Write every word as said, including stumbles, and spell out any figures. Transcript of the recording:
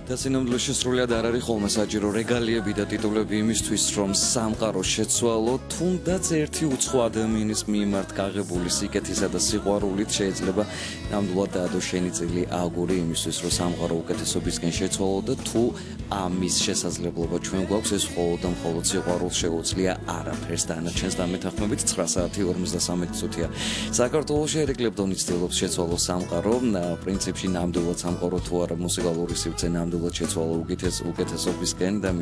და სინამდვილეში სრულად არ არის ხოლმე საჭირო რეგალიები და ტიტულები იმისთვის, რომ სამყარო შეცვალო, თუნდაც ერთი უცხო ადამიანის მიმართ გაღებული სიკეთისა და სიყვარულით შეიძლება ნამდვილად დაადო შენი წილი აგური იმისთვის, რომ სამყარო უკეთესობისკენ შეცვალო და თუ ამის შესაძლებლობა ჩვენ გვაქვს, ეს მხოლოდ და მხოლოდ სიყვარულს შეუძლია არაფერს დანარჩენს დამეთანხმებით ცხრა საათი ორმოცდასამი წუთია. საქართველოში ერიკ კლეპტონი ცდილობს შეცვალოს სამყარო, პრინციპში ნამდვილად სამყარო თუ არა მუსიკალური სივრცე ნამდვილად შეცვალო უკეთესობისკენ და